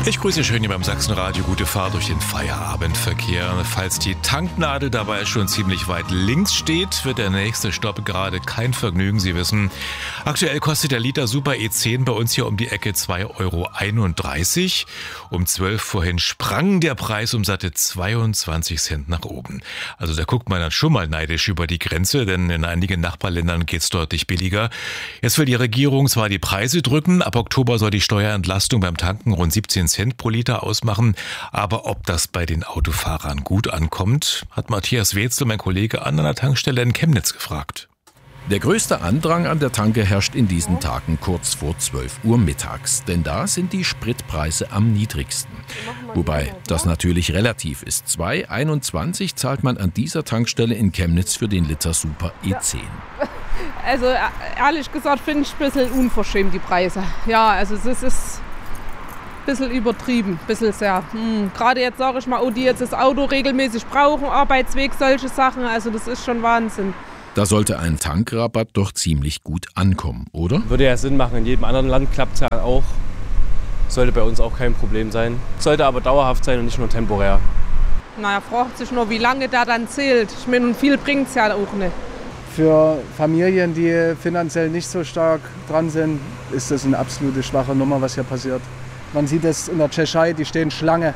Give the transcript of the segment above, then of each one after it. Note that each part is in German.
Ich grüße schön hier beim Sachsenradio. Gute Fahrt durch den Feierabendverkehr. Falls die Tanknadel dabei schon ziemlich weit links steht, wird der nächste Stopp gerade kein Vergnügen. Sie wissen, aktuell kostet der Liter Super E10 bei uns hier um die Ecke 2,31 €. Um 12 vorhin sprang der Preis um satte 22 Cent nach oben. Also da guckt man dann schon mal neidisch über die Grenze, denn in einigen Nachbarländern geht's deutlich billiger. Jetzt will die Regierung zwar die Preise drücken, ab Oktober soll die Steuerentlastung beim Tanken rund 17 Cent pro Liter ausmachen. Aber ob das bei den Autofahrern gut ankommt, hat Matthias Wetzel, mein Kollege, an einer Tankstelle in Chemnitz gefragt. Der größte Andrang an der Tanke herrscht in diesen Tagen kurz vor 12 Uhr mittags, denn da sind die Spritpreise am niedrigsten. Wobei das natürlich relativ ist. 2,21 zahlt man an dieser Tankstelle in Chemnitz für den Liter Super E10. Also ehrlich gesagt finde ich ein bisschen unverschämt die Preise. Ja, also es ist ein bisschen übertrieben, ein bisschen sehr. Gerade jetzt sage ich mal, die jetzt das Auto regelmäßig brauchen, Arbeitsweg, solche Sachen, also das ist schon Wahnsinn. Da sollte ein Tankrabatt doch ziemlich gut ankommen, oder? Würde ja Sinn machen, in jedem anderen Land klappt es ja auch. Sollte bei uns auch kein Problem sein. Sollte aber dauerhaft sein und nicht nur temporär. Naja, fragt sich nur, wie lange der dann zählt. Ich meine, viel bringt es ja auch nicht. Für Familien, die finanziell nicht so stark dran sind, ist das eine absolute schwache Nummer, was hier passiert. Man sieht es in der Tschechei, die stehen Schlange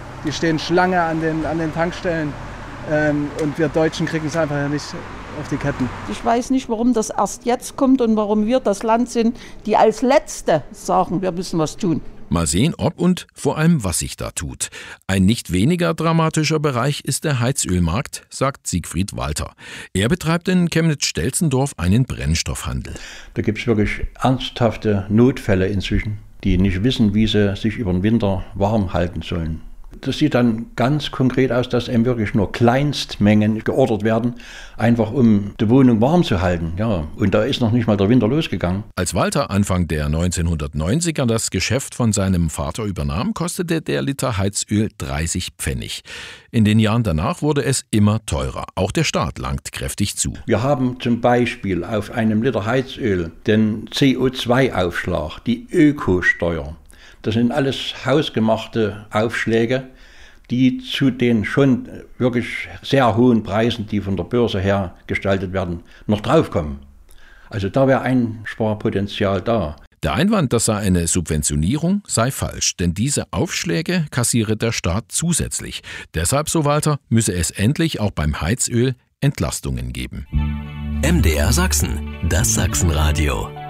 an den Tankstellen. Und wir Deutschen kriegen es einfach nicht auf die Ketten. Ich weiß nicht, warum das erst jetzt kommt und warum wir das Land sind, die als Letzte sagen, wir müssen was tun. Mal sehen, ob und vor allem, was sich da tut. Ein nicht weniger dramatischer Bereich ist der Heizölmarkt, sagt Siegfried Walter. Er betreibt in Chemnitz-Stelzendorf einen Brennstoffhandel. Da gibt es wirklich ernsthafte Notfälle inzwischen, die nicht wissen, wie sie sich über den Winter warm halten sollen. Das sieht dann ganz konkret aus, dass eben wirklich nur Kleinstmengen geordert werden, einfach um die Wohnung warm zu halten. Ja, und da ist noch nicht mal der Winter losgegangen. Als Walter Anfang der 1990er das Geschäft von seinem Vater übernahm, kostete der Liter Heizöl 30 Pfennig. In den Jahren danach wurde es immer teurer. Auch der Staat langt kräftig zu. Wir haben zum Beispiel auf einem Liter Heizöl den CO2-Aufschlag, die Ökosteuer. Das sind alles hausgemachte Aufschläge, die zu den schon wirklich sehr hohen Preisen, die von der Börse her gestaltet werden, noch draufkommen. Also da wäre Einsparpotenzial da. Der Einwand, das sei eine Subventionierung, sei falsch, denn diese Aufschläge kassiere der Staat zusätzlich. Deshalb, so Walter, müsse es endlich auch beim Heizöl Entlastungen geben. MDR Sachsen, das Sachsenradio.